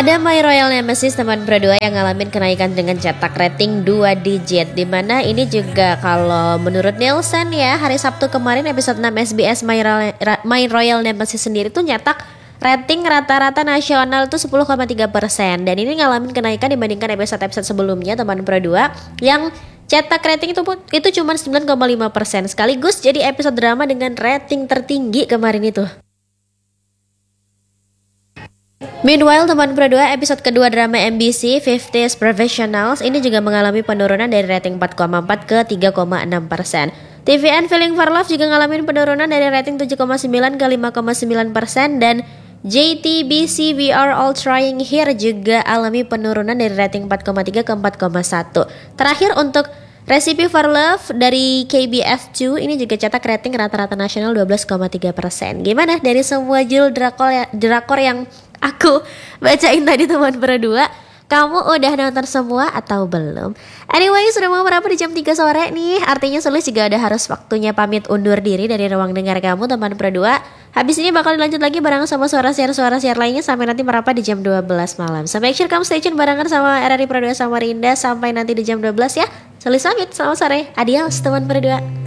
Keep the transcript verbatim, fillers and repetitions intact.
Ada My Royal Nemesis teman berdua yang ngalamin kenaikan dengan cetak rating dua digit, dimana ini juga kalau menurut Nielsen ya, hari Sabtu kemarin episode enam S B S My Royal, My Royal Nemesis sendiri tuh nyetak rating rata-rata nasional tuh sepuluh koma tiga persen, dan ini ngalamin kenaikan dibandingkan episode-episode sebelumnya teman berdua yang cetak rating itu itu cuma sembilan koma lima persen, sekaligus jadi episode drama dengan rating tertinggi kemarin itu. Meanwhile, teman berdua episode kedua drama M B C fifties Professionals ini juga mengalami penurunan dari rating empat koma empat ke tiga koma enam persen. T V N Feeling for Love juga ngalamin penurunan dari rating tujuh koma sembilan ke lima koma sembilan persen, dan J T B C We Are All Trying Here juga alami penurunan dari rating empat koma tiga ke empat koma satu. Terakhir untuk Recipe for Love dari K B S dua ini juga cetak rating rata-rata nasional dua belas koma tiga persen. Gimana dari semua judul drakor, ya, drakor yang aku bacain tadi teman berdua, kamu udah nonton semua atau belum? Anyway, sudah mau berapa di jam tiga sore nih, artinya Sulis juga udah harus waktunya pamit undur diri dari ruang dengar kamu teman berdua. Habis ini bakal dilanjut lagi barengan sama suara-suara siar lainnya sampai nanti merapat di jam dua belas malam. So make sure kamu stay tune barengan sama R R I Pro dua Samarinda sampai nanti di jam dua belas ya. Sulis pamit, selamat sore, adios teman berdua.